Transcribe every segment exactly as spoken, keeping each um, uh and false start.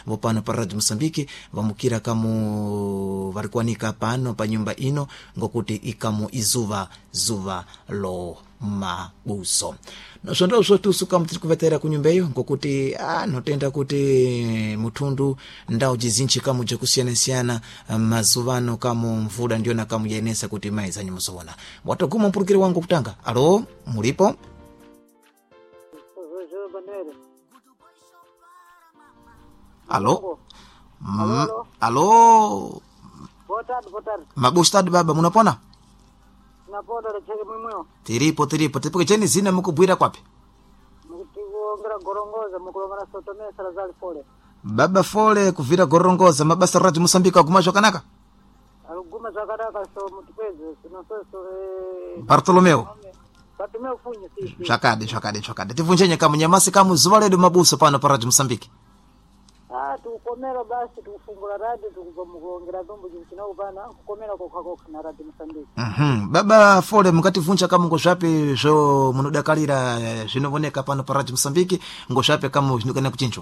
vopano pa Radio Msambiki vamukira kamu varikuanika pano pa nyumba ino ngokuti ikamu izuva zuva lo mabuso noshondo sotusuka mtiri kuvetera kunyumbeyo ngokuti ah notenda kuti mutundu ndau jizinchi kamu jekusiyana-siyana mazuvano kamu mvuda ndiona kamu yenesa kuti maiza nyimusona watoguma mpurukiri wangu kutanga. Alo, mulipo? Alo? Mm, alo? Botado, botado. Mabustad baba, munapona? Napona recheke mimweo. Tiripo, tiripo. Tipo kicheni zina mukubwira kwapi? Mukutivuongira gorongoza, mukulongana sotomesa razali fole. Baba fole kuvira gorongoza, mabasa Radio Msambiki kumasho kanaka? Aluguma zakanaka so mutipeze, sinososo e... Bartolomeo. Bartolomeo funye si. Shakade, shakade, shakade. Tivunjenye kamu nyamasi kamu zuva ledu mabuso pano pa Radio Msambiki. Ah, tukomera basi tukufungula radio tukugomugongira dombo jina ubana kukomera kokako na Radio Msambiki. Mhm. Baba fole mukativunja kamu ngoshape jo munodakalira zvinoboneka pano pa Radio Msambiki ngoshape kamu zvinokana kuchinjwa.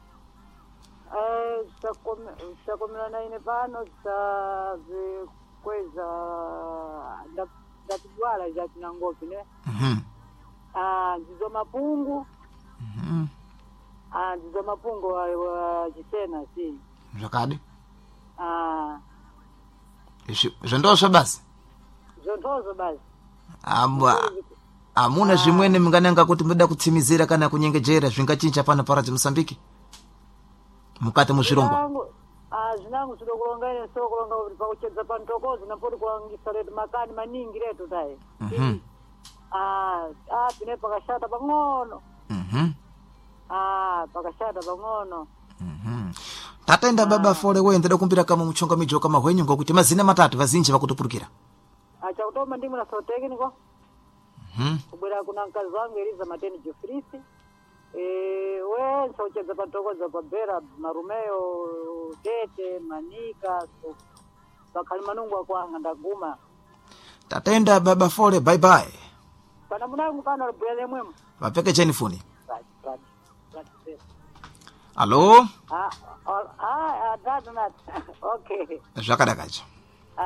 Eh, takomera na ine pano za kweza da datwala ya tinangopi ne. Mhm. Ah, zizo mapungu. Mhm. Ah, ndizo mapungo wa, wa jisena si. Shakade. Ah. Ishi, zondosho basi? Zondozo basi. Amwa. Amuna zimwene mngananga kuti muda kutsimizira kana kunyengejera zvingachinja pana pa Radio Msambiki? Mukate muzvirongwa. Ah, zinangu tinokulonga ine so kulonga kuti pakuchedza pantokozi napoti kulangisa letu makani maningi letu dai. Mhm. Ah, ah pine pakashata pang'ono. Mhm. Ah, pakashata pang'ono. Mhm. Tatenda baba fole wendeda kumbira kama muchonga mijo kama hwenyu ngokuti mazina matatu vazinji vakutopurukira. Acha kutoma ndimu na soteki niko. Mhm. Kubira kuna mkazi wangu Eliza Mateni Jofrisi. Eh, we saucheza pantokoza pabera marumeo tete manika so bakali manungu akwanga ndaguma. Tatenda baba fole bye bye. Pana munangu kana lubele mwemu. Vapeke cheni funi. Right, right. Right. Alo? Ah, ah, ah, that's not. Okay. Zvakadakacho.